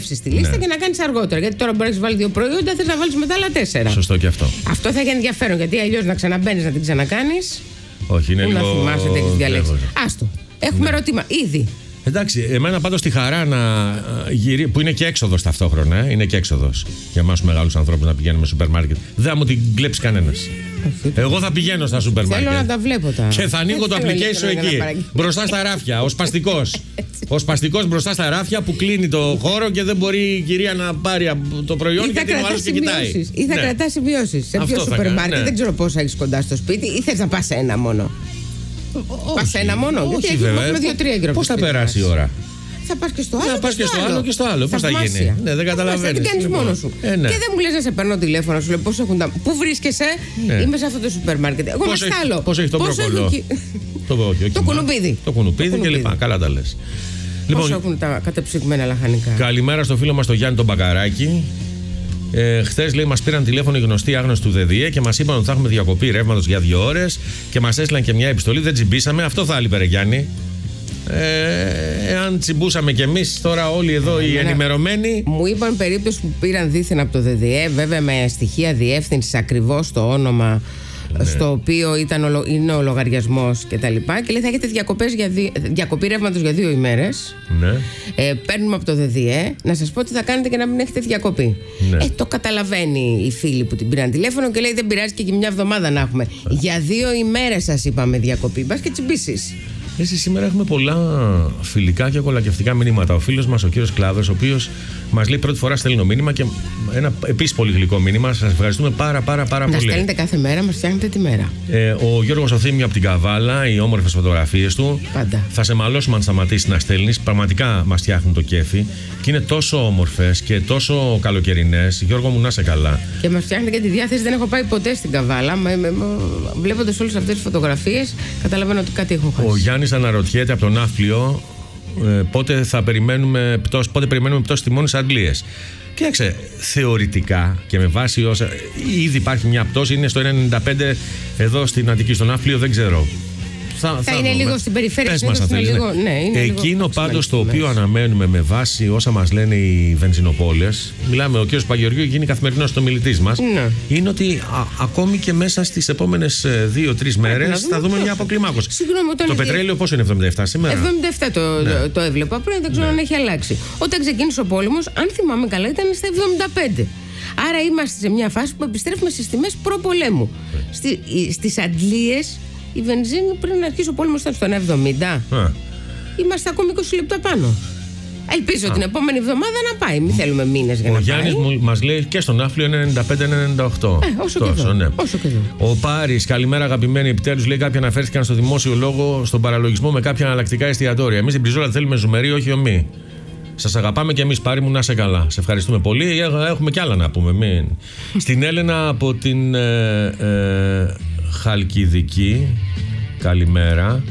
στη λίστα και να κάνεις αργότερα. Γιατί τώρα μπορεί να έχεις βάλει 2 προϊόντα, θες να βάλεις μετά άλλα 4. Σωστό και αυτό. Αυτό θα έχει ενδιαφέρον, γιατί αλλιώς να ξαναμπαίνεις να την ξανακάνεις. Όχι, είναι λίγο. Να θυμάσαι τι έχεις διαλέξει. Άστο. Έχουμε ερωτήμα. Ήδη. Εντάξει, εμένα πάντως τη χαρά να γυρίσει. Που είναι και έξοδος ταυτόχρονα. Είναι και έξοδος για εμάς τους μεγάλους ανθρώπους να πηγαίνουμε στο σούπερ μάρκετ. Δεν θα μου την κλέψει κανένας. Εγώ θα πηγαίνω στα σούπερ μάρκετ. Θέλω να τα βλέπω τα. Και θα ανοίγω το application εκεί. Μπροστά στα ράφια. Ο σπαστικός μπροστά στα ράφια που κλείνει το χώρο και δεν μπορεί η κυρία να πάρει το προϊόν γιατί ο άλλος και κοιτάει. Ή θα κρατά σημειώσεις. Σε ποιο σούπερ μάρκετ, δεν ξέρω πόσα έχεις κοντά στο σπίτι, ή θες να πας σε ένα μόνο. Πας ένα μόνο. Όχι, βέβαια. Πώς θα περάσει η ώρα. Θα πας και στο άλλο. Θα πας και στο άλλο και στο άλλο. Πώς θα γίνει. Ναι, δεν καταλαβαίνεις. Δεν κάνεις μόνος σου. Και δεν μου λες να σε παίρνω τηλέφωνο, σου λέω πώς έχουν τα. Πού βρίσκεσαι, είμαι σε αυτό το σούπερ μάρκετ. Εγώ να στάλω. Πώς έχει το μπρόκολο. Το κουνουπίδι. Το κουνουπίδι και λοιπά. Καλά τα λες. Πώς έχουν τα κατεψυγμένα λαχανικά. Καλημέρα στο φίλο μας τον Γιάννη τον Μπακαράκη. Χθες λέει μας πήραν τηλέφωνο οι γνωστοί άγνωστοι του ΔΔΕ και μας είπαν ότι θα έχουμε διακοπή ρεύματος για 2 ώρες και μας έστειλαν και μια επιστολή. Δεν τσιμπήσαμε. Αυτό θα έλειπε, ρε Γιάννη. Εάν τσιμπούσαμε κι εμείς τώρα όλοι εδώ οι ενημερωμένοι. Μου είπαν περίπτωση που πήραν δήθεν από το ΔΔΕ, βέβαια με στοιχεία διεύθυνσης ακριβώς το όνομα. Ναι. Στο οποίο είναι ο λογαριασμός και τα λοιπά. Και λέει θα έχετε διακοπή ρεύματος για 2 ημέρες. Ναι. Παίρνουμε από το ΔΔΕ να σας πω τι θα κάνετε και να μην έχετε διακοπή. Ναι. Το καταλαβαίνει η φίλη που την πήραν τηλέφωνο και λέει δεν πειράζει και μια εβδομάδα να έχουμε. Για 2 ημέρες σας είπαμε διακοπή. Μπας και τσιμπήσεις. Σήμερα έχουμε πολλά φιλικά και κολακευτικά μηνύματα. Ο φίλος μας, ο κύριος Κλάδος, ο οποίος μας λέει πρώτη φορά στέλνει μήνυμα και ένα επίσης πολύ γλυκό μήνυμα. Σας ευχαριστούμε πάρα πολύ. Να στέλνετε κάθε μέρα, μας φτιάχνετε τη μέρα. Ο Γιώργος Οθήμιο από την Καβάλα, οι όμορφες φωτογραφίες του. Πάντα. Θα σε μαλώσουμε αν σταματήσει να στέλνεις. Πραγματικά μας φτιάχνουν το κέφι. Και είναι τόσο όμορφες και τόσο καλοκαιρινές. Γιώργο μου, να είσαι καλά. Και μας φτιάχνετε και τη διάθεση. Δεν έχω πάει ποτέ στην Καβάλα. Βλέποντας όλες αυτές τις φωτογραφίες, καταλαβαίνω ότι κάτι έχω χάσει. Ο Γιάννης αναρωτιέται από τον Ναύπλιο πότε περιμένουμε πτώση τιμών στις Αγγλίες. Κοίταξε, θεωρητικά και με βάση όσα. Ήδη υπάρχει μια πτώση, είναι στο 1,95 εδώ στην Αττική, στον Ναύπλιο, δεν ξέρω. Θα είναι λίγο στην περιφέρεια. Πες μας αν θέλεις. Εκείνο πάντως το οποίο αναμένουμε με βάση όσα μας λένε οι βενζινοπόλες, μιλάμε, ο κ. Παγεωργίου γίνει καθημερινός συνομιλητής μας, είναι ότι ακόμη και μέσα στις επόμενες 2-3 μέρες θα δούμε μια αποκλιμάκωση. Το πετρέλαιο πόσο είναι, 77 σήμερα? 77 το έβλεπα πριν, δεν ξέρω αν έχει αλλάξει. Όταν ξεκίνησε ο πόλεμος, αν θυμάμαι καλά, ήταν στα 75. Άρα είμαστε σε μια φάση που επιστρέφουμε στις τιμές προπολέμου. Στις Αντλίες η βενζίνη πριν να αρχίσει ο πόλεμος ήταν στον 70. Είμαστε ακόμη 20 λεπτά πάνω. Ελπίζω την επόμενη εβδομάδα να πάει. Μην θέλουμε μήνες για να πάει. Ο Γιάννης μας λέει και στον Ναύπλιο είναι 95-98. Όσο και εδώ. Ναι. Ο Πάρης, καλημέρα αγαπημένοι. Επιτέλους λέει κάποιοι αναφέρθηκαν στο δημόσιο λόγο στον παραλογισμό με κάποια εναλλακτικά εστιατόρια. Εμείς την Πριζόλα θέλουμε ζουμερί, όχι ομή. Σας αγαπάμε και εμείς, Πάρη μου, να είσαι καλά. Σε ευχαριστούμε πολύ. Έχουμε κι άλλα να πούμε. Στην Έλενα από την Χαλκιδική, καλημέρα.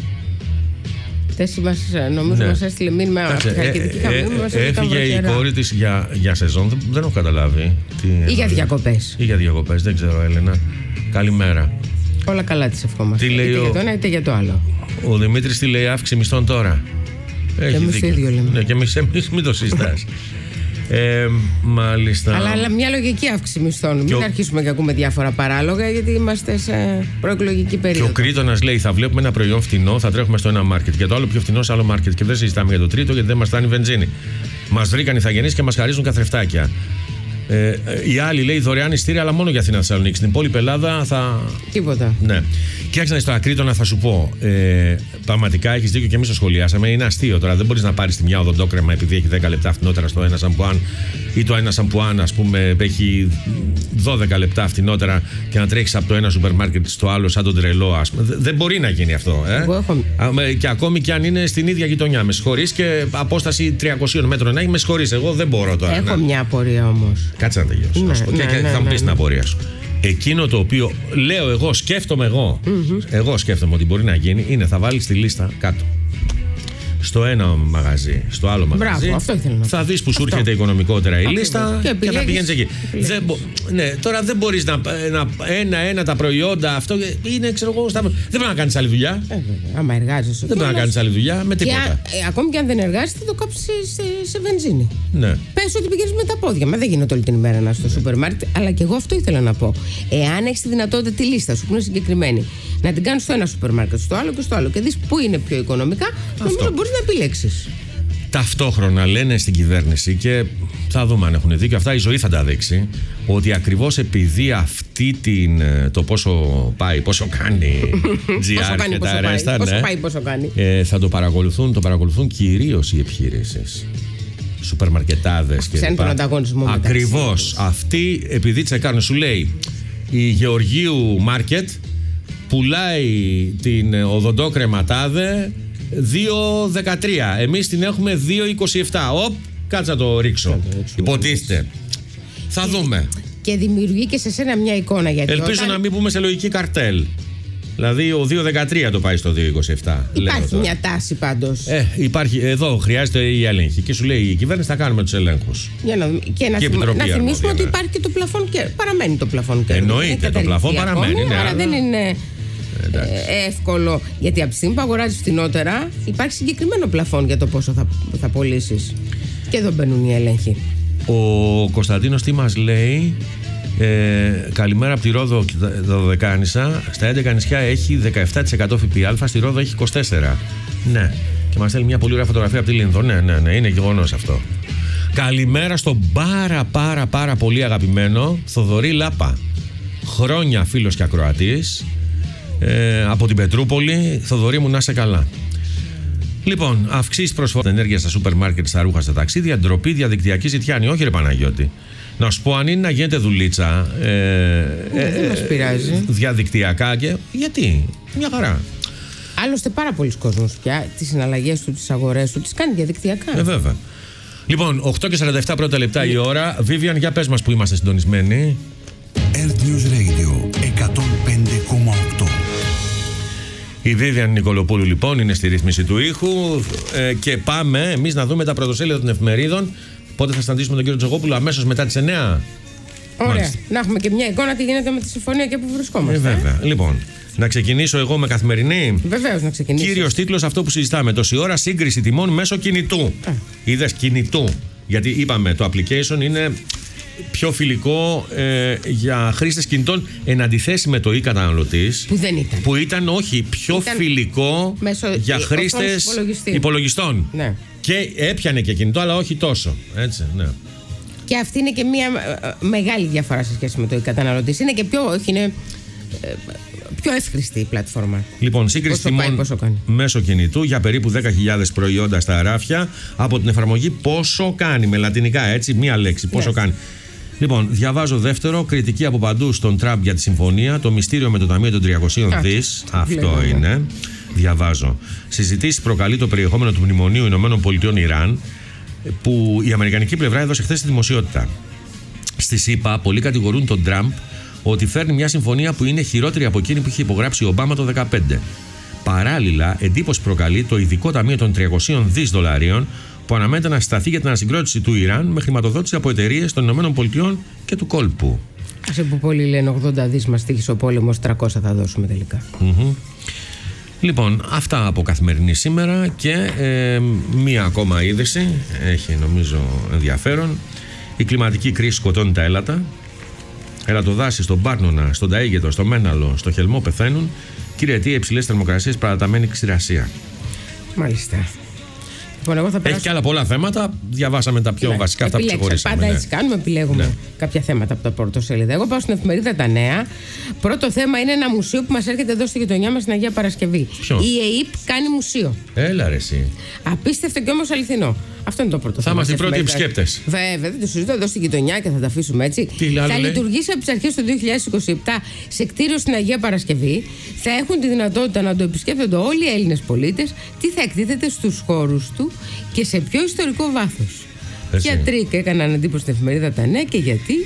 Νομίζω μας έστειλε μήνυμα από τη Χαλκιδική. Έφυγε η κόρη της για σεζόν, δεν έχω καταλάβει. Ή για διακοπές. Ή για διακοπές, δεν ξέρω, Έλενα. Καλημέρα. Όλα καλά της ευχόμαστε. Είτε για το ένα είτε για το άλλο. Ο Δημήτρης τι λέει, αύξηση μισθών τώρα? Και εμείς το ίδιο λέμε. Ναι, και εμείς μην το συζητάς. Μάλιστα. Αλλά μια λογική αύξηση μισθών. Μην αρχίσουμε και ακούμε διάφορα παράλογα, γιατί είμαστε σε προεκλογική περίοδο. Και ο Κρήτονας λέει: θα βλέπουμε ένα προϊόν φτηνό, θα τρέχουμε στο ένα μάρκετ. Και το άλλο πιο φτηνό σε άλλο μάρκετ. Και δεν συζητάμε για το τρίτο, γιατί δεν μας φτάνει βενζίνη. Μας βρήκαν οι θαγενείς και μας χαρίζουν καθρεφτάκια. Οι άλλοι λέει δωρεάν ειστήρια, αλλά μόνο για Αθήνα Θεσσαλονίκη. Στην υπόλοιπη Ελλάδα θα. Τίποτα. Ναι. Κοίταξε να στο Ακρίτονα, θα σου πω. Πραγματικά έχεις δίκιο και εμείς το σχολιάσαμε. Είναι αστείο τώρα. Δεν μπορείς να πάρεις τη μια οδοντόκρεμα επειδή έχει 10 λεπτά φθηνότερα στο ένα σαμπουάν, ή το ένα σαμπουάν, ας πούμε, έχει 12 λεπτά φθηνότερα και να τρέχεις από το ένα σούπερ μάρκετ στο άλλο σαν τον τρελό, ας πούμε. Δεν μπορεί να γίνει αυτό. Και ακόμη και αν είναι στην ίδια γειτονιά. Με συγχωρείς, και απόσταση 300 μέτρων να έχει, με συγχωρείς. Εγώ δεν μπορώ τώρα. Έχω μια απορία όμως. Κάτσε να τελειώσω. Και θα μου πεις την απορία σου. Εκείνο το οποίο λέω εγώ, σκέφτομαι εγώ, εγώ σκέφτομαι ότι μπορεί να γίνει, είναι θα βάλεις τη λίστα κάτω. στο ένα μαγαζί, στο άλλο μαγαζί. Μπράβο, αυτό ήθελα να πω. Θα δεις που σου έρχεται οικονομικότερα η λίστα και θα πηγαίνεις εκεί. Ναι, τώρα δεν μπορείς ένα τα προϊόντα, αυτό είναι, ξέρω εγώ, δεν πρέπει να κάνεις άλλη δουλειά. Άμα εργάζεσαι. Δεν πρέπει να κάνεις άλλη δουλειά με τίποτα. Ακόμη και αν δεν εργάζεσαι, θα το κάψεις σε βενζίνη. Ναι. Πες ότι πηγαίνεις με τα πόδια. Μα δεν γίνεται όλη την ημέρα να είσαι στο σούπερ μάρκετ. Αλλά και εγώ αυτό ήθελα να πω. Εάν έχεις τη δυνατότητα τη λίστα σου που είναι συγκεκριμένη, να την κάνεις στο ένα σούπερ μάρκετ, στο άλλο και στο άλλο και δεις πού είναι πιο οικονομικά, νομίζω μπορείς να επιλέξεις. Ταυτόχρονα λένε στην κυβέρνηση, και θα δούμε αν έχουν δίκιο αυτά, η ζωή θα τα δείξει, ότι ακριβώς επειδή αυτή το πόσο πάει, πόσο κάνει GR και τα ρέστα, πόσο κάνει. Θα το παρακολουθούν κυρίως οι επιχειρήσεις. Σούπερ μαρκετάδες και τον ανταγωνισμό. Ακριβώς. Αυτοί, επειδή τσεκάρουν, σου λέει η Γεωργίου Μάρκετ πουλάει την οδοντόκρεμα τάδε 2,13. Εμείς την έχουμε 2,27. Κάτσα το ρίξω. Υποτίθεται. Θα δούμε. Και δημιουργεί και σε σένα μια εικόνα. Γιατί ελπίζω να μην πούμε σε λογική καρτέλ. Δηλαδή ο 2,13 το πάει στο 2,27. Υπάρχει μια τάση πάντως. Υπάρχει. Εδώ χρειάζεται η έλεγχη. Και σου λέει η κυβέρνηση θα κάνουμε τους ελέγχους. Και να θυμίσουμε ότι υπάρχει και το πλαφόν και παραμένει το πλαφόν και. Εννοείται, το πλαφόν παραμένει. Ναι, άρα δεν είναι εύκολο. Γιατί από τη στιγμή που αγοράζεις φθηνότερα, υπάρχει συγκεκριμένο πλαφόν για το πόσο θα πωλήσεις. Και εδώ μπαίνουν οι έλεγχοι. Ο Κωνσταντίνος τι μας λέει? Καλημέρα από τη Ρόδο Δωδεκάνησα. Στα 11 νησιά έχει 17% ΦΠΑ, στη Ρόδο έχει 24%. Ναι. Και μας στέλνει μια πολύ ωραία φωτογραφία από τη Λίνδο. Ναι, είναι γεγονός αυτό. Καλημέρα στον πάρα πολύ αγαπημένο Θοδωρή Λάπα. Χρόνια φίλος και ακροατής. Από την Πετρούπολη. Θοδωρή μου, να είσαι καλά. Λοιπόν, αυξήσεις προσφορά ενέργεια στα σούπερ μάρκετ, στα ρούχα, στα ταξίδια, ντροπή, διαδικτυακή ζητιάνη. Όχι, ρε Παναγιώτη. Να σου πω, αν είναι να γίνεται δουλίτσα. Δεν μας πειράζει. Διαδικτυακά και. Γιατί? Μια χαρά. Άλλωστε, πάρα πολλοί κόσμος πια τις συναλλαγές του, τις αγορές του, τις κάνει διαδικτυακά. Βέβαια. Λοιπόν, 8:47 πρώτα λεπτά η ώρα. Βίβιαν, για πες μας που είμαστε συντονισμένοι. Earth News Radio 105,8. Η Βίβιαν Νικολοπούλου λοιπόν είναι στη ρύθμιση του ήχου και πάμε εμείς να δούμε τα πρωτοσέλιδα των εφημερίδων. Πότε θα συναντήσουμε τον κύριο Τζογόπουλο? Αμέσως μετά τις 9. Ωραία. Μάλιστα. Να έχουμε και μια εικόνα τι γίνεται με τη συμφωνία και που βρισκόμαστε. Βέβαια. Λοιπόν, να ξεκινήσω εγώ με καθημερινή. Βεβαίως, να ξεκινήσω. Κύριος τίτλος, αυτό που συζητάμε. Τόση ώρα σύγκριση τιμών μέσω κινητού. Είδες, κινητού. Γιατί είπαμε, το application είναι πιο φιλικό για χρήστες κινητών εν αντιθέσει με το e-καταναλωτής που δεν ήταν. Που ήταν όχι, πιο φιλικό για χρήστες υπολογιστών. Ναι. Και έπιανε και κινητό, αλλά όχι τόσο. Έτσι, ναι. Και αυτή είναι και μια μεγάλη διαφορά σε σχέση με το e-καταναλωτής. Είναι και πιο εύχρηστη η πλατφόρμα. Λοιπόν, σύγκριση τιμών μέσω κινητού για περίπου 10.000 προϊόντα στα αράφια από την εφαρμογή Πόσο Κάνει. Με λατινικά, έτσι, μία λέξη. Πόσο κάνει. Λοιπόν, διαβάζω δεύτερο. Κριτική από παντού στον Τραμπ για τη συμφωνία. Το μυστήριο με το Ταμείο των 300 δις. Αυτό είναι. Διαβάζω. Συζητήσεις προκαλεί το περιεχόμενο του Μνημονίου ΗΠΑ-Ιράν, που η αμερικανική πλευρά έδωσε χθες στη δημοσιότητα. Στη ΣΥΠΑ, πολλοί κατηγορούν τον Τραμπ ότι φέρνει μια συμφωνία που είναι χειρότερη από εκείνη που είχε υπογράψει ο Ομπάμα το 2015. Παράλληλα, εντύπωση προκαλεί το ειδικό ταμείο των 300 δις δολαρίων που αναμένεται να σταθεί για την ανασυγκρότηση του Ιράν με χρηματοδότηση από εταιρείες των ΗΠΑ και του κόλπου. Άσε που πολλοί λένε 80 δις μας τύχησε ο πόλεμος, 300 θα δώσουμε τελικά. Λοιπόν, αυτά από καθημερινή σήμερα και μία ακόμα είδηση, έχει νομίζω ενδιαφέρον. Η κλιματική κρίση σκοτώνει τα έλατα. Ελατοδάσεις στον Πάρνονα, στον Ταΐγετο, στο Μέναλο, στο Χελμό πεθαίνουν. Κύριε αιτία, υψηλές θερμοκρασίες, παραταμένη ξηρασία. Μάλιστα. Λοιπόν, εγώ θα έχει και άλλα πολλά θέματα. Διαβάσαμε τα πιο βασικά, αυτά που ξεχωρίσαμε. Πάντα έτσι κάνουμε, επιλέγουμε κάποια θέματα από τα πρωτοσέλιδα. Εγώ πάω στην εφημερίδα Τα Νέα. Πρώτο θέμα είναι ένα μουσείο που μας έρχεται εδώ στη γειτονιά μας στην Αγία Παρασκευή. Ποιο? Η ΕΕΠ κάνει μουσείο. Έλα ρε εσύ. Απίστευτο και όμως αληθινό. Αυτό είναι το πρώτο θέμα. Θα είμαστε οι πρώτοι επισκέπτες. Βέβαια, δεν το συζητώ εδώ στη γειτονιά και θα τα αφήσουμε έτσι. Θα λειτουργήσει από τις αρχές του 2027 σε κτίριο στην Αγία Παρασκευή. Θα έχουν τη δυνατότητα να το επισκέπτονται όλοι οι Έλληνες πολίτες. Τι θα εκτίθεται στους χώρους του και σε πιο ιστορικό βάθος. Ποια τρίκ έκαναν εντύπωση στην εφημερίδα Τα Νέα και γιατί?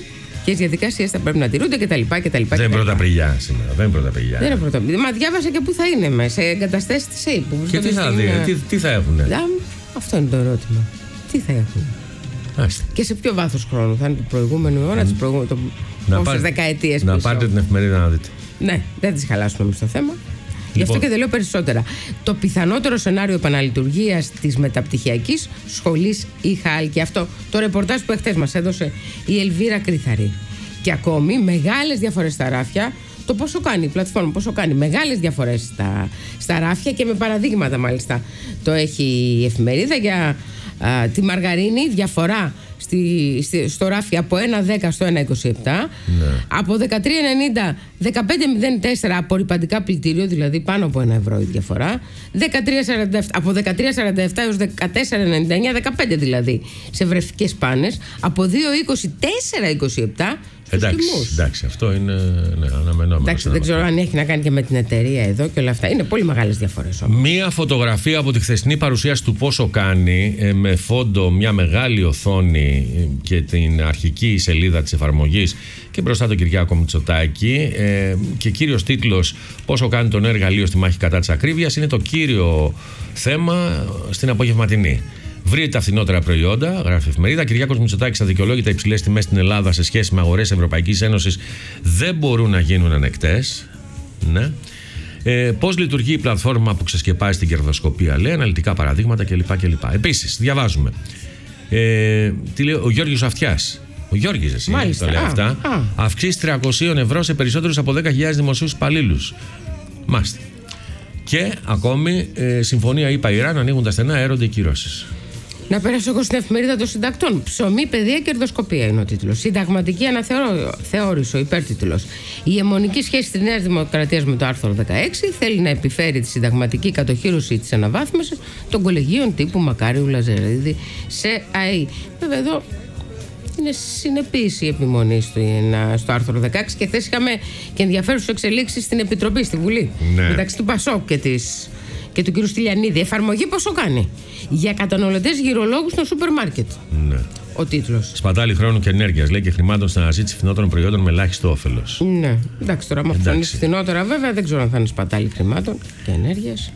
ποιες διαδικασίες θα πρέπει να τηρούνται κτλ. Δεν είναι Πρωταπριλιά σήμερα. Δεν είναι Πρωταπριλιά. Δεν είναι Πρωταπριλιά. Μα διάβασα και πού θα είναι, σε εγκαταστάσεις της ΑΕΠ. Και τι θα έχουν. Αυτό είναι το ερώτημα. Τι θα έχουν. Και σε ποιο βάθος χρόνου θα είναι του προηγούμενου αιώνα, πόσες δεκαετίες πίσω. Να πάρετε την εφημερίδα να δείτε. Ναι, δεν τις χαλάσουμε εμείς το θέμα. Γι' αυτό και δεν λέω περισσότερα. Το πιθανότερο σενάριο επαναλειτουργίας της μεταπτυχιακής σχολής η Χάλκη. Αυτό το ρεπορτάζ που εχθές μας έδωσε η Ελβίρα Κρυθαρή. Και ακόμη μεγάλες διαφορές στα ράφια. Το πόσο κάνει η πλατφόρμα, πόσο κάνει μεγάλες διαφορές στα ράφια και με παραδείγματα μάλιστα. Το έχει η εφημερίδα για τη μαργαρίνη, διαφορά στο ράφι από 1,10 στο 1,27, από 13,90 15,04 απορρυπαντικά πλυντήριο, δηλαδή πάνω από 1 ευρώ η διαφορά, 13,47, από 13,47 έως 14,99, 15 δηλαδή σε βρεφικές πάνες, από 2,20 4,27. Εντάξει, αυτό είναι αναμενόμενο. Εντάξει, δεν ξέρω αν έχει να κάνει και με την εταιρεία εδώ και όλα αυτά. Είναι πολύ μεγάλες διαφορές όμως. Μία φωτογραφία από τη χθεσινή παρουσίαση του πόσο κάνει, με φόντο μια μεγάλη οθόνη και την αρχική σελίδα της εφαρμογής και μπροστά τον Κυριάκο Μητσοτάκη, και κύριος τίτλος «Πόσο κάνει το νέο εργαλείο στη μάχη κατά της ακρίβειας» είναι το κύριο θέμα στην απογευματινή. Βρείτε τα φθηνότερα προϊόντα, γράφει η εφημερίδα. Κυριάκος Μητσοτάκης αδικαιολόγητα υψηλές τιμές στην Ελλάδα σε σχέση με αγορές Ευρωπαϊκής Ένωσης δεν μπορούν να γίνουν ανεκτές. Ναι. Πώς λειτουργεί η πλατφόρμα που ξεσκεπάζει την κερδοσκοπία, λέει, αναλυτικά παραδείγματα κλπ. Επίσης, διαβάζουμε. Τι λέει ο Γιώργος Αυτιάς. Ο Γιώργης, εσύ το λέει αυτά. Αυξήσεις 300 ευρώ σε περισσότερους από 10.000 δημοσίους υπαλλήλους. Μάλιστα. Και ακόμη συμφωνία ΙΠΑ-Ιράν, ανοίγουν τα στενά, έρονται οι κυρώσεις. Να περάσω εγώ στην εφημερίδα των συντακτών. Ψωμί, παιδεία, κερδοσκοπία είναι ο τίτλος. Συνταγματική αναθεώρηση, ο υπέρτιτλος. Η αιμονική σχέση της Νέας Δημοκρατίας με το άρθρο 16 θέλει να επιφέρει τη συνταγματική κατοχήρωση της αναβάθμισης των κολεγίων τύπου Μακάριου Λαζερίδη σε ΑΕΗ. Βέβαια εδώ είναι συνεπής η επιμονή στο άρθρο 16 και χθες είχαμε και ενδιαφέρουσες εξελίξεις στην Επιτροπή, στη Βουλή. Ναι. Μεταξύ του Πασόκ και του κ. Στυλιανίδη. Εφαρμογή πόσο κάνει για καταναλωτές γυρολόγους στο σούπερ μάρκετ. Ναι. Ο τίτλος. Σπατάλη χρόνου και ενέργειας, λέει, και χρημάτων στην αναζήτηση φθηνότερων προϊόντων με ελάχιστο όφελος. Ναι, εντάξει, τώρα με αυτό είναι φθηνότερα, βέβαια δεν ξέρω αν θα είναι σπατάλη χρημάτων και ενέργειας.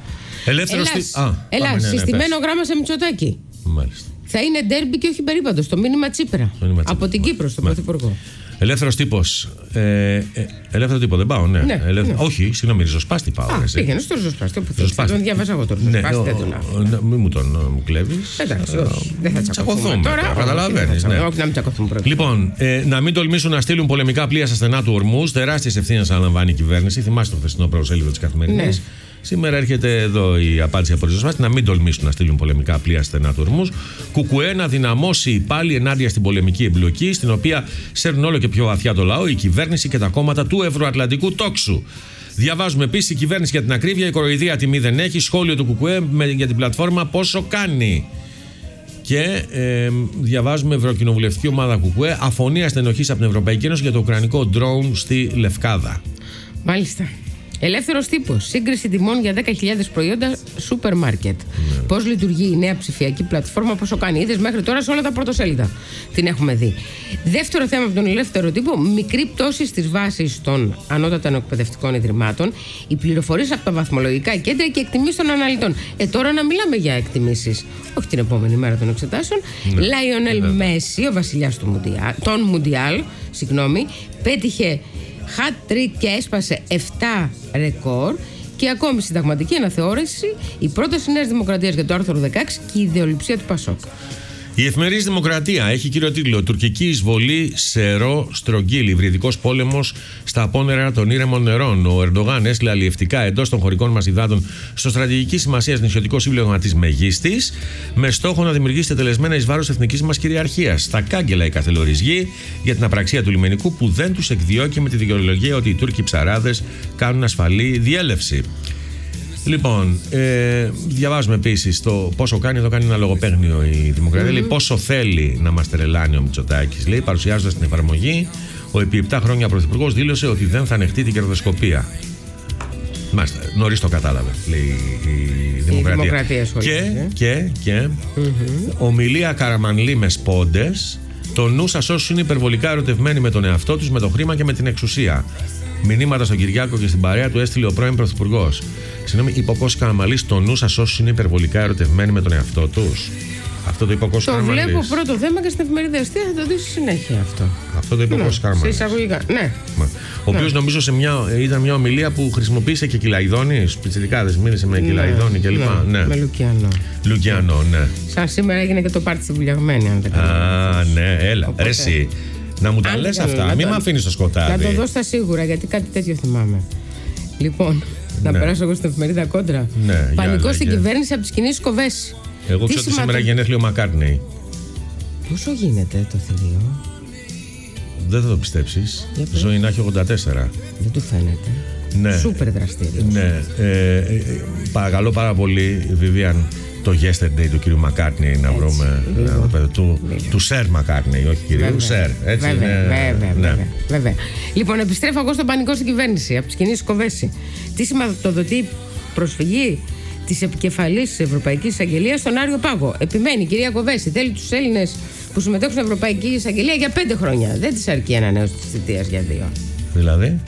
Συστημένο γράμμα σε Μητσοτάκη. Μάλιστα. Θα είναι ντέρμπι και όχι περίπατο. Το μήνυμα Τσίπρα. Από την Κύπρο, στον Πρωθυπουργό. Ελεύθερος τύπος. Ελεύθερο τύπο δεν πάω, ναι. Όχι, συγγνώμη, ριζοσπάστη πάω. Πήγαινε στο ριζοσπάστη. Τον διάβαζα εγώ τον ριζοσπάστη. Δεν τον άφηνα. Μην μου τον κλέβεις. Εντάξει, όχι. Δεν θα τσακωθούμε τώρα. Καταλαβαίνεις. Όχι, να μην τσακωθούμε πρώτα. Λοιπόν, να μην τολμήσουν να στείλουν πολεμικά πλοία στα στενά του Ορμούζ. Τεράστιες ευθύνες αναλαμβάνει η κυβέρνηση. Θυμάστε το χθεσινό πρωτοσέλιδο της Καθημερινής. Σήμερα έρχεται εδώ η απάντηση από ριζοσπάστη να μην τολμήσουν να στείλουν πολεμικά πλοία στα στενά του Ορμούζ. Κουκουέ να δυναμώσει πάλι ενάντια στην πολεμική εμπλοκή, στην οποία σέρνουν όλο και πιο βαθιά το λαό, η κυβέρνηση και τα κόμματα του ευρωατλαντικού τόξου. Διαβάζουμε επίσης: η κυβέρνηση για την ακρίβεια, η κοροϊδία τιμή δεν έχει. Σχόλιο του Κουκουέ για την πλατφόρμα πόσο κάνει. Και διαβάζουμε: Ευρωκοινοβουλευτική ομάδα Κουκουέ αφωνία στενοχής από την Ευρωπαϊκή Ένωση για το ουκρανικό ντρόουν στη Λευκάδα. Μάλιστα. Ελεύθερος τύπος. Σύγκριση τιμών για 10.000 προϊόντα σούπερ μάρκετ. Πώς λειτουργεί η νέα ψηφιακή πλατφόρμα, πόσο κάνει. Είδες μέχρι τώρα σε όλα τα πρωτοσέλιδα. Την έχουμε δει. Δεύτερο θέμα από τον ελεύθερο τύπο: μικρή πτώση στις βάσεις των ανώτατων εκπαιδευτικών ιδρυμάτων, οι πληροφορίες από τα βαθμολογικά κέντρα και εκτιμήσεις των αναλυτών. Τώρα να μιλάμε για εκτιμήσεις, όχι την επόμενη μέρα των εξετάσεων. Λάιονελ Μέση, ο βασιλιάς των Μουντιάλ, πέτυχε hat-trick και έσπασε 7 ρεκόρ. Και ακόμη συνταγματική αναθεώρηση, η πρόταση Νέας Δημοκρατίας για το άρθρο 16 και η ιδεολειψία του Πασόκ. Η εφημερίδα Δημοκρατία έχει κύριο τίτλο: Τουρκική εισβολή σε ρο στρογγύλι. Υβριδικός πόλεμος στα απόνερα των ήρεμων νερών. Ο Ερντογάν έστειλε αλλιευτικά εντός των χωρικών μας υδάτων στο στρατηγική σημασία νησιωτικό σύμπλεγμα της Μεγίστης, με στόχο να δημιουργήσει τελεσμένα εις βάρος εθνικής μας κυριαρχίας. Στα κάγκελα η καθελορισγή για την απραξία του λιμενικού που δεν τους εκδιώκει με τη δικαιολογία ότι οι Τούρκοι ψαράδες κάνουν ασφαλή διέλευση. Λοιπόν, διαβάζουμε επίσης το πόσο κάνει. Εδώ κάνει ένα λογοπαίγνιο η Δημοκρατία. Λέει πόσο θέλει να μας τρελάνει ο Μητσοτάκης. Λέει, παρουσιάζοντας την εφαρμογή, ο επί 7 χρόνια πρωθυπουργός δήλωσε ότι δεν θα ανεχτεί την κερδοσκοπία. Μάλιστα, νωρίς το κατάλαβε, λέει η Δημοκρατία. Και ομιλία Καραμανλή με σπόντες Το νου σας όσους είναι υπερβολικά ερωτευμένοι με τον εαυτό τους, με το χρήμα και με την εξουσία. Μηνύματα στον Κυριάκο και στην παρέα του έστειλε ο πρώην Πρωθυπουργός. Συγγνώμη, είπε ο Κώστας Καραμανλής, το νου σας όσους είναι υπερβολικά ερωτευμένοι με τον εαυτό τους. Αυτό το είπε ο Κώστας Καραμανλής. Το βλέπω πρώτο θέμα και στην εφημερίδα Αστεία, θα το δει στη συνέχεια αυτό. Αυτό το είπε ο Κώστας Καραμανλής. Σε εισαγωγικά, ναι. Ο οποίος νομίζω ήταν μια ομιλία που χρησιμοποίησε και Κυλαϊδόνη, πιτσιρικάδες, μίλησε με Κυλαϊδόνη κλπ. Ναι, με Λουκιανό. Λουκιανό, ναι. Σαν σήμερα έγινε και το πάρτι στη Βουλιαγμένη, αν δεν κάνω. Α, ναι, έλα. Οπότε... Ρε εσύ, να μου τα λες αυτά, μην με αφήνεις στο σκοτάδι. Να το δω στα σίγουρα, γιατί κάτι τέτοιο θυμάμαι. Λοιπόν, να περάσω εγώ στην εφημερίδα Κόντρα. Ναι, πανικός στην κυβέρνηση από τις κινήσεις Κοβέση. Εγώ ξέρω ότι σήμερα γενέθλιο Μακάρτνεϊ. Πόσο γίνεται το θηρίο? Δεν θα το πιστέψεις. Ζωή να έχει 84. Δεν του φαίνεται. Ναι. Σούπερ δραστήριος. Ναι. Παρακαλώ πάρα πολύ, Βιβίαν, το Yesterday του κύριου Μακάρτνεϊ να βρούμε. Του Σερ Μακάρτνεϊ, όχι κυρίου. Σερ. Βέβαια. Λοιπόν, επιστρέφω εγώ στον πανικό στην κυβέρνηση από τις κινήσεις Κοβέση. Τι σηματοδοτεί προσφυγή της επικεφαλής της Ευρωπαϊκής Εισαγγελίας στον Άριο Πάγο. Επιμένει η κυρία Κοβέση, θέλει τους Έλληνες που συμμετέχουν στην Ευρωπαϊκή Εισαγγελία για 5 χρόνια. Δεν της αρκεί ανανέωση της θητείας για 2. Δηλαδή?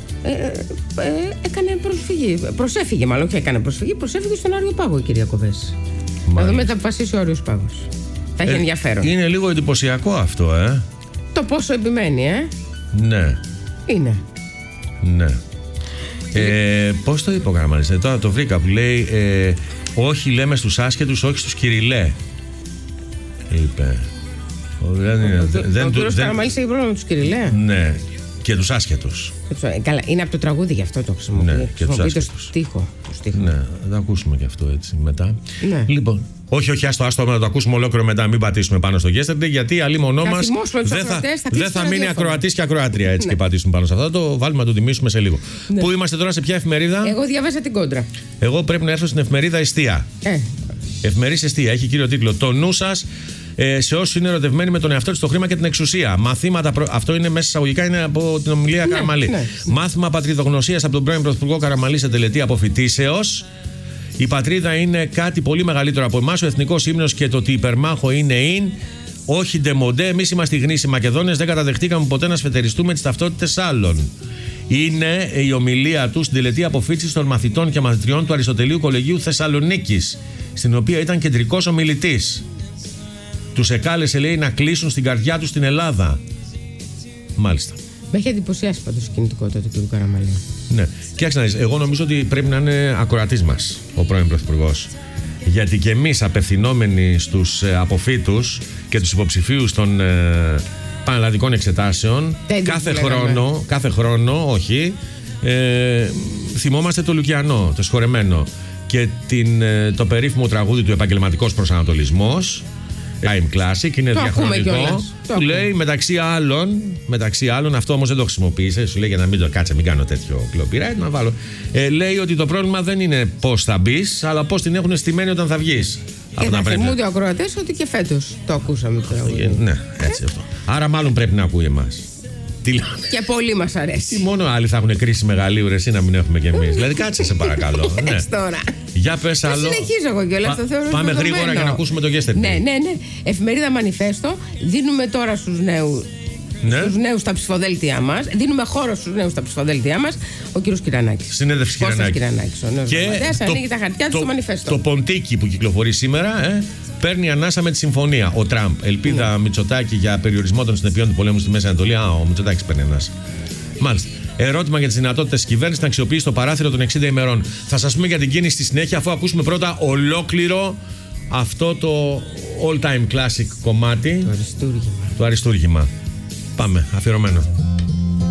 Έκανε προσφυγή. Προσέφυγε, μάλλον, όχι έκανε προσφυγή, προσέφυγε στον Άριο Πάγο η κυρία Κοβέση. Να δούμε, θα αποφασίσει ο Άριος Πάγος. Θα έχει ενδιαφέρον. Είναι λίγο εντυπωσιακό αυτό, Το πόσο επιμένει, Ναι. Είναι. Ναι. Πώς το είπε ο Καραμανλής? Τώρα το βρήκα που λέει όχι λέμε στους άσχετους, όχι στους κυριλέ. Είπε. Ο κύριος Καραμανλής έχει πρόβλημα με τους κυριλέ. Ναι. Και τους άσχετους. Καλά, είναι από το τραγούδι, γι' αυτό το χρησιμοποιεί. Ναι, και τους άσχετους. Στίχο. Ναι, θα ακούσουμε και αυτό έτσι μετά. Ναι. Λοιπόν, όχι, άστο να το ακούσουμε ολόκληρο μετά, μην πατήσουμε πάνω στο Yesterday, γιατί αλλήμονό μας δεν θα μείνει ακροατής και ακροάτρια έτσι και πατήσουμε πάνω σε αυτό. Το βάλουμε να το τιμήσουμε σε λίγο. Ναι. Πού είμαστε τώρα, σε ποια εφημερίδα? Εγώ διαβάσα την Κόντρα. Εγώ πρέπει να έρθω στην εφημερίδα Εστία. Εφημερίδα Εστία, έχει κύριο τίτλο «Το νου σας σε όσους είναι ερωτευμένοι με τον εαυτό του, το χρήμα και την εξουσία». Μαθήματα, αυτό είναι μέσα εισαγωγικά, είναι από την ομιλία Καραμανλή. Ναι. Μάθημα πατριδογνωσίας από τον πρώην Πρωθυπουργό Καραμανλή σε τελετή αποφοιτήσεως. Η πατρίδα είναι κάτι πολύ μεγαλύτερο από εμάς. Ο εθνικός ύμνος και το τι υπερμάχο είναι όχι ντεμοντέ. Εμείς είμαστε οι γνήσιοι Μακεδόνες. Δεν καταδεχτήκαμε ποτέ να σφετεριστούμε τις ταυτότητες άλλων. Είναι η ομιλία του στην τελετή αποφοίτησης των μαθητών και μαθητριών του Αριστοτελείου Κολεγίου Θεσσαλονίκης, στην οποία ήταν κεντρικός ομιλητής. Τους εκάλεσε, λέει, να κλείσουν στην καρδιά τους την Ελλάδα. Μάλιστα. Με έχει εντυπωσιάσει πάντως η κινητικότητα του κ. Καραμανλή. Ναι. Κοίταξε να δεις, εγώ νομίζω ότι πρέπει να είναι ακροατής μας ο πρώην Πρωθυπουργός. Γιατί και εμείς απευθυνόμενοι στους αποφύτους και τους υποψηφίους των πανελλαδικών εξετάσεων, κάθε χρόνο, όχι, θυμόμαστε το Λουκιανό, το συγχωρεμένο, και το περίφημο τραγούδι του «Επαγγελματικός προσανατολισμός». Time Classic, είναι διαχρονικό. Του λέει μεταξύ άλλων, αυτό όμως δεν το χρησιμοποίησε. Σου λέει για να μην το κάτσε, μην κάνω τέτοιο copyright, να βάλω. Λέει ότι το πρόβλημα δεν είναι πώς θα μπεις, αλλά πώς την έχουν στημένη όταν θα βγεις. Και θα θυμούνται οι ακροατές ότι και φέτος το ακούσαμε το τραγούδι. Ναι, έτσι αυτό. Άρα μάλλον πρέπει να ακούει εμάς. Και πολύ μας αρέσει. Τι μόνο άλλοι θα έχουν κρίση μεγαλείου, εσύ να μην έχουμε κι εμείς. Δηλαδή κάτσε σε παρακαλώ. Ναι. Τώρα. Για πες άλλο. Συνεχίζω εγώ κιόλας, το θεωρώ. Πάμε γρήγορα για να ακούσουμε το Yesterday. Ναι. Εφημερίδα Μανιφέστο. Δίνουμε τώρα στους νέους στα ψηφοδέλτια μας. Δίνουμε χώρο στους νέους στα ψηφοδέλτια μας. Ο κύριος Κυρανάκης. Συνέδευση Κυρανάκης. Ο νέος γραμματέας ανοίγει τα χαρτιά του στο Μανιφέστο. Το ποντίκι που κυκλοφορεί σήμερα παίρνει ανάσα με τη συμφωνία. Ο Τραμπ. Ελπίδα Μητσοτάκη για περιορισμό των συνεπειών του πολέμου στη Μέση Ανατολή. Ο Μητσοτάκης παίρνει ανάσα. Μάλιστα. Ερώτημα για τις δυνατότητες της κυβέρνησης να αξιοποιήσει το παράθυρο των 60 ημερών. Θα σας πούμε για την κίνηση στη συνέχεια, αφού ακούσουμε πρώτα ολόκληρο αυτό το all time classic κομμάτι. Το αριστούργημα. Πάμε, αφιερωμένο.